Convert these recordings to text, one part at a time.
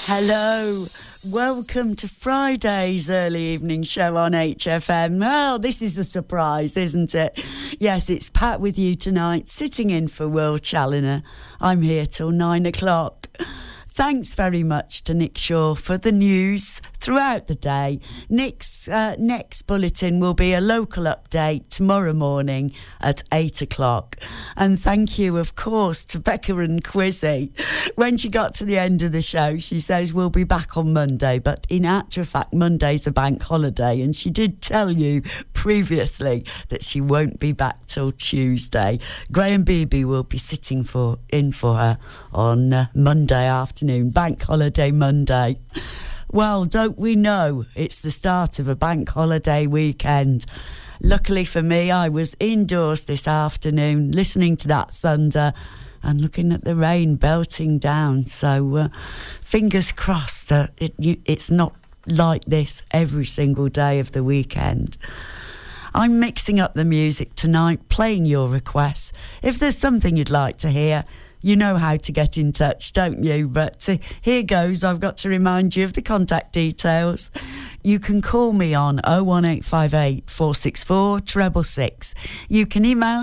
Hello, welcome to Friday's early evening show on HFM. Oh, this is a surprise, isn't it? Yes, it's Pat with you tonight, sitting in for Will Challoner. I'm here till 9 o'clock. Thanks very much to Nick Shaw for the news throughout the day. Nick's next bulletin will be a local update tomorrow morning at 8 o'clock. And thank you, of course, to Becca and Quizzy. When she got to the end of the show, she says we'll be back on Monday. But in actual fact, Monday's a bank holiday. And she did tell you previously that she won't be back till Tuesday. Graham Beebe will be sitting in for her on Monday afternoon, bank holiday Monday. Well, don't we know it's the start of a bank holiday weekend? Luckily for me, I was indoors this afternoon listening to that thunder and looking at the rain belting down. So fingers crossed it's not like this every single day of the weekend. I'm mixing up the music tonight, playing your requests. If there's something you'd like to hear, you know how to get in touch, don't you? But here goes. I've got to remind you of the contact details. You can call me on 01858 464 666. You can email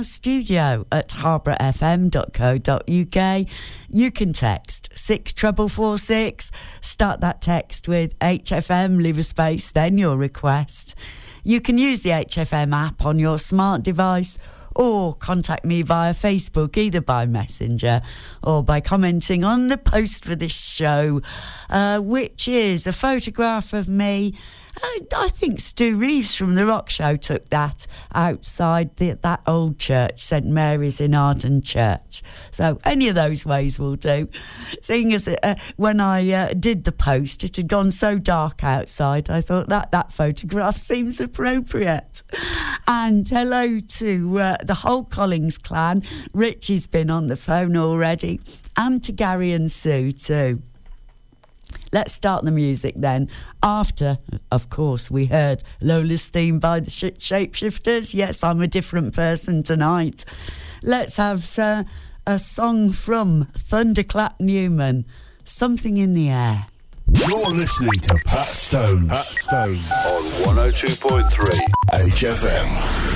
studio@harbourfm.co.uk. You can text 64446. Start that text with HFM, leave a space, then your request. You can use the HFM app on your smart device, or contact me via Facebook, either by Messenger or by commenting on the post for this show, which is a photograph of me. I think Stu Reeves from The Rock Show took that outside that old church, St Mary's in Arden Church. So any of those ways will do. Seeing as when I did the post, it had gone so dark outside, I thought that photograph seems appropriate. And hello to the whole Collins clan. Richie's been on the phone already. And to Gary and Sue too. Let's start the music then. After, of course, we heard Lola's theme by the Shapeshifters. Yes, I'm a different person tonight. Let's have a song from Thunderclap Newman, Something in the Air. You're listening to Pat Stones. Pat Stones on 102.3 HFM.